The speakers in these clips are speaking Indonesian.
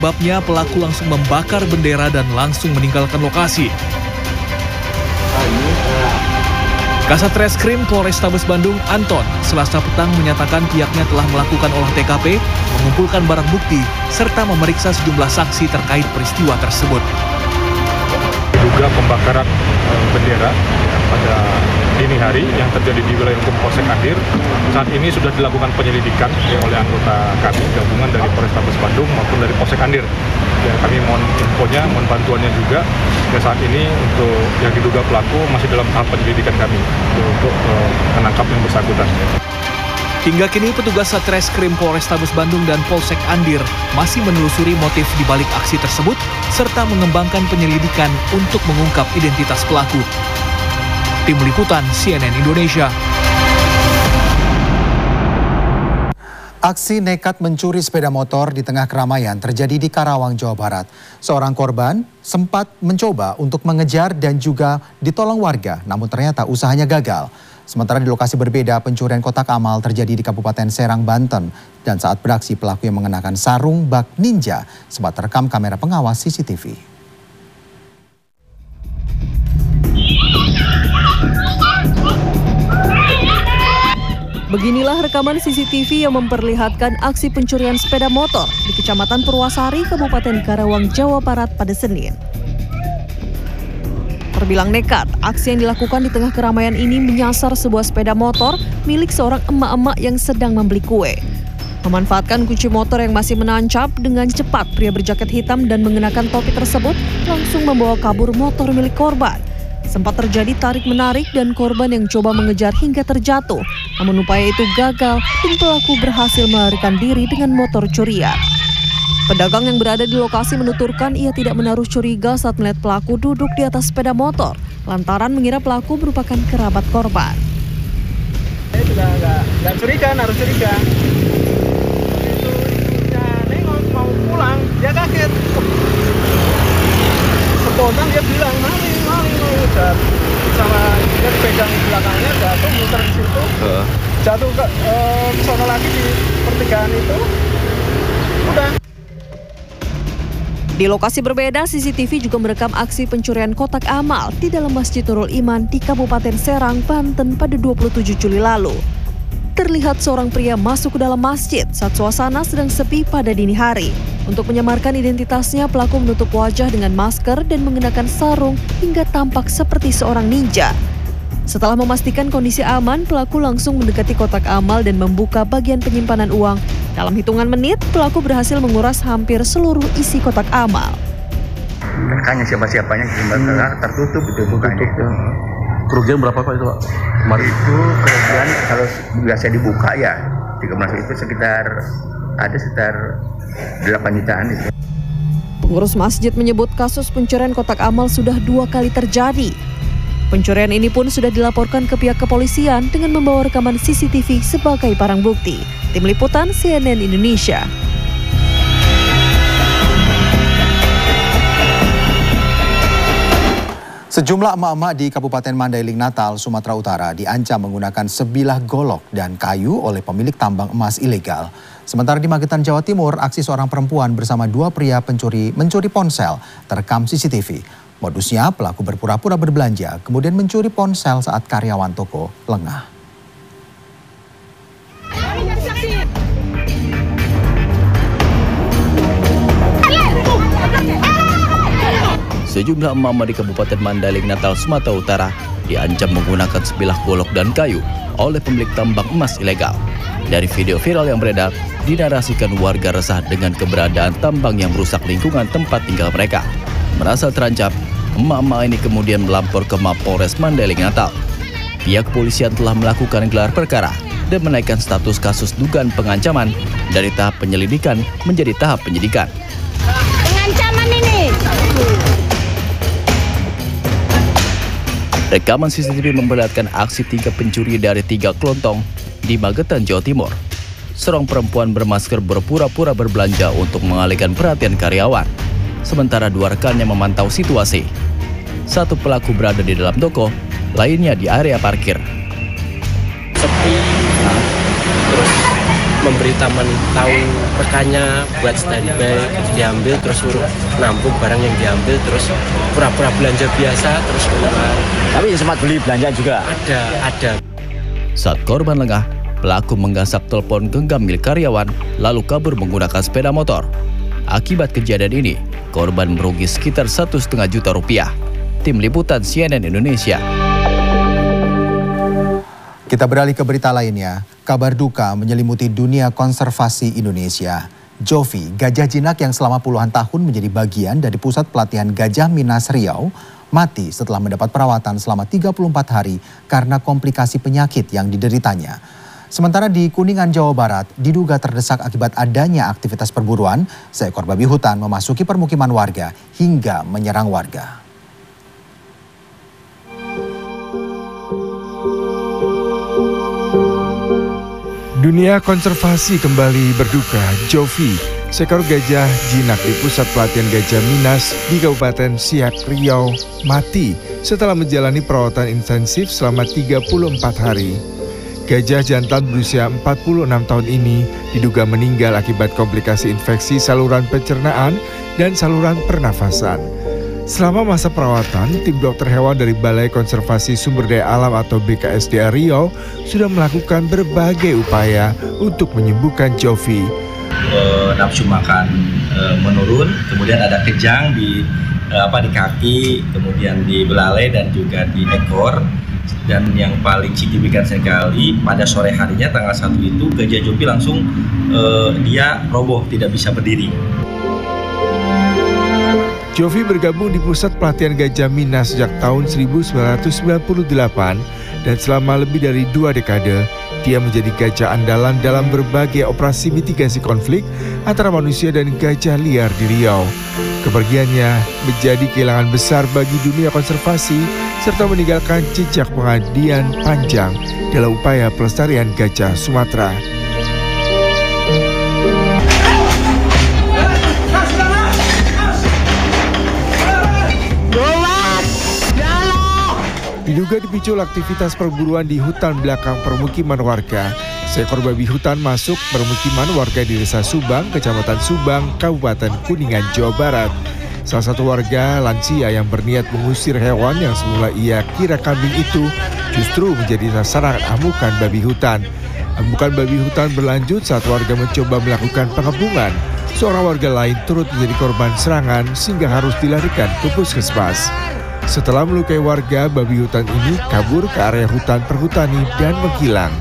Sebabnya pelaku langsung membakar bendera dan langsung meninggalkan lokasi. Kasat Reskrim Polrestabes Bandung, Anton, Selasa petang menyatakan pihaknya telah melakukan olah TKP, mengumpulkan barang bukti, serta memeriksa sejumlah saksi terkait peristiwa tersebut. Diduga pembakaran bendera pada dini hari yang terjadi di wilayah hukum Polsek Andir. Saat ini sudah dilakukan penyelidikan oleh anggota kami gabungan dari Polrestabes Bandung maupun dari Polsek Andir. Ya, kami mohon infonya, mohon bantuannya juga. Ya, saat ini untuk yang diduga pelaku masih dalam tahap penyelidikan kami untuk menangkap yang bersangkutan. Hingga kini petugas Satreskrim Polrestabes Bandung dan Polsek Andir masih menelusuri motif di balik aksi tersebut serta mengembangkan penyelidikan untuk mengungkap identitas pelaku. Tim Liputan CNN Indonesia. Aksi nekat mencuri sepeda motor di tengah keramaian terjadi di Karawang, Jawa Barat. Seorang korban sempat mencoba untuk mengejar dan juga ditolong warga, namun ternyata usahanya gagal. Sementara di lokasi berbeda, pencurian kotak amal terjadi di Kabupaten Serang, Banten. Dan saat beraksi, pelaku yang mengenakan sarung bak ninja sempat terekam kamera pengawas CCTV. Beginilah rekaman CCTV yang memperlihatkan aksi pencurian sepeda motor di Kecamatan Purwasari, Kabupaten Karawang, Jawa Barat pada Senin. Terbilang nekat, aksi yang dilakukan di tengah keramaian ini menyasar sebuah sepeda motor milik seorang emak-emak yang sedang membeli kue. Memanfaatkan kunci motor yang masih menancap, dengan cepat pria berjaket hitam dan mengenakan topi tersebut langsung membawa kabur motor milik korban. Sempat terjadi tarik-menarik dan korban yang coba mengejar hingga terjatuh. Namun upaya itu gagal dan pelaku berhasil melarikan diri dengan motor curian. Pedagang yang berada di lokasi menuturkan ia tidak menaruh curiga saat melihat pelaku duduk di atas sepeda motor, lantaran mengira pelaku merupakan kerabat korban. Saya juga nggak curiga, naruh curiga. Itu ibunya nengok mau pulang, dia kaget. Spontan dia bilang maling mau sama dia pegang belakangnya jatuh, muter di situ, jatuh ke sono lagi di pertigaan itu, udah. Di lokasi berbeda, CCTV juga merekam aksi pencurian kotak amal di dalam Masjid Nurul Iman di Kabupaten Serang, Banten pada 27 Juli lalu. Terlihat seorang pria masuk ke dalam masjid saat suasana sedang sepi pada dini hari. Untuk menyamarkan identitasnya, pelaku menutup wajah dengan masker dan mengenakan sarung hingga tampak seperti seorang ninja. Setelah memastikan kondisi aman, pelaku langsung mendekati kotak amal dan membuka bagian penyimpanan uang. Dalam hitungan menit, pelaku berhasil menguras hampir seluruh isi kotak amal. Makanya siapa-siapanya tertutup itu bukanya. Kerugian berapa Pak itu Pak? Kemarin itu kerugian kalau biasa dibuka ya, jika masuk itu sekitar 8 jutaan itu. Pengurus masjid menyebut kasus pencurian kotak amal sudah 2 kali terjadi. Pencurian ini pun sudah dilaporkan ke pihak kepolisian dengan membawa rekaman CCTV sebagai barang bukti. Tim Liputan CNN Indonesia. Sejumlah emak-emak di Kabupaten Mandailing, Natal, Sumatera Utara diancam menggunakan sebilah golok dan kayu oleh pemilik tambang emas ilegal. Sementara di Magetan, Jawa Timur, aksi seorang perempuan bersama 2 pria mencuri ponsel terekam CCTV. Modusnya, pelaku berpura-pura berbelanja, kemudian mencuri ponsel saat karyawan toko lengah. Sejumlah emak-emak di Kabupaten Mandailing, Natal, Sumatera Utara diancam menggunakan sebilah golok dan kayu oleh pemilik tambang emas ilegal. Dari video viral yang beredar, dinarasikan warga resah dengan keberadaan tambang yang merusak lingkungan tempat tinggal mereka. Merasa terancam, emak-emak ini kemudian melapor ke Mapolres Mandailing, Natal. Pihak kepolisian telah melakukan gelar perkara dan menaikkan status kasus dugaan pengancaman dari tahap penyelidikan menjadi tahap penyidikan. Pengancaman ini. Rekaman CCTV memperlihatkan aksi 3 pencuri dari 3 kelontong di Magetan, Jawa Timur. Seorang perempuan bermasker berpura-pura berbelanja untuk mengalihkan perhatian karyawan. Sementara 2 rekannya memantau situasi. Satu pelaku berada di dalam toko, lainnya di area parkir. Sepi, terus memberi taman tahu rekannya buat standby, diambil terus suruh nampung barang yang diambil, terus pura-pura belanja biasa terus keluar. Tapi sempat beli belanja juga? Ada. Saat korban lengah, pelaku menggasak telepon genggam milik karyawan lalu kabur menggunakan sepeda motor. Akibat kejadian ini, korban merugi sekitar 1,5 juta rupiah. Tim Liputan CNN Indonesia. Kita beralih ke berita lainnya. Kabar duka menyelimuti dunia konservasi Indonesia. Jovi, gajah jinak yang selama puluhan tahun menjadi bagian dari pusat pelatihan Gajah Minas Riau, mati setelah mendapat perawatan selama 34 hari karena komplikasi penyakit yang dideritanya. Sementara di Kuningan, Jawa Barat, diduga terdesak akibat adanya aktivitas perburuan, seekor babi hutan memasuki permukiman warga hingga menyerang warga. Dunia konservasi kembali berduka. Jovi, seekor gajah jinak di pusat pelatihan Gajah Minas di Kabupaten Siak, Riau, mati setelah menjalani perawatan intensif selama 34 hari. Gajah jantan berusia 46 tahun ini diduga meninggal akibat komplikasi infeksi saluran pencernaan dan saluran pernafasan. Selama masa perawatan, tim dokter hewan dari Balai Konservasi Sumber Daya Alam atau BKSDA Riau sudah melakukan berbagai upaya untuk menyembuhkan Jovi. Nafsu makan menurun, kemudian ada kejang di kaki, kemudian di belalai dan juga di ekor. Dan yang paling signifikan sekali, pada sore harinya tanggal 1 itu gajah Jovi langsung dia roboh, tidak bisa berdiri. Jovi bergabung di pusat pelatihan Gajah Minas sejak tahun 1998 dan selama lebih dari 2 dekade, dia menjadi gajah andalan dalam berbagai operasi mitigasi konflik antara manusia dan gajah liar di Riau. Kepergiannya menjadi kehilangan besar bagi dunia konservasi serta meninggalkan jejak pengabdian panjang dalam upaya pelestarian gajah Sumatera. Diduga dipicu aktivitas perburuan di hutan belakang permukiman warga, seekor babi hutan masuk permukiman warga di Desa Subang, Kecamatan Subang, Kabupaten Kuningan, Jawa Barat. Salah satu warga lansia yang berniat mengusir hewan yang semula ia kira kambing itu justru menjadi sasaran amukan babi hutan. Amukan babi hutan berlanjut saat warga mencoba melakukan pengepungan. Seorang warga lain turut menjadi korban serangan sehingga harus dilarikan ke puskesmas. Setelah melukai warga, babi hutan ini kabur ke area hutan perhutani dan menghilang.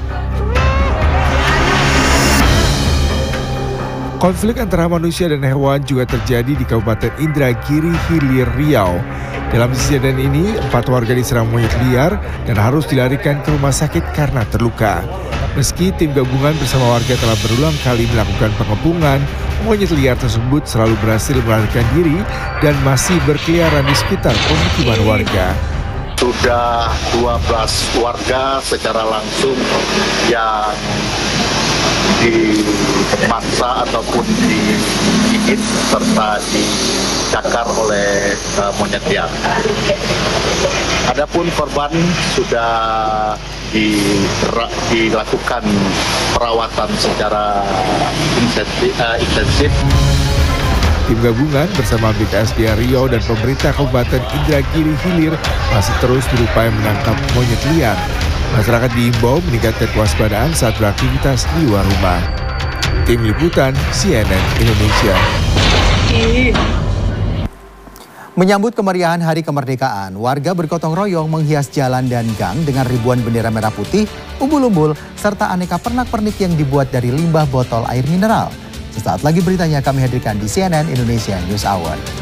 Konflik antara manusia dan hewan juga terjadi di Kabupaten Indragiri Hilir, Riau. Dalam kejadian ini, 4 warga diserang monyet liar dan harus dilarikan ke rumah sakit karena terluka. Meski tim gabungan bersama warga telah berulang kali melakukan pengepungan, monyet liar tersebut selalu berhasil melarikan diri dan masih berkeliaran di sekitar pemukiman warga. Sudah 12 warga secara langsung yang dimaksa ataupun digigit serta dicakar oleh monyet liar. Adapun korban sudah dilakukan perawatan secara intensif. Tim gabungan bersama BKSDA Riau dan pemerintah Kabupaten Indragiri Hilir masih terus berupaya menangkap monyet liar. Masyarakat diimbau meningkatkan kewaspadaan saat beraktivitas di luar rumah. Tim Liputan CNN Indonesia. Menyambut kemeriahan Hari Kemerdekaan, warga bergotong royong menghias jalan dan gang dengan ribuan bendera merah putih, umbul-umbul, serta aneka pernak-pernik yang dibuat dari limbah botol air mineral. Sesaat lagi beritanya kami hadirkan di CNN Indonesia News Hour.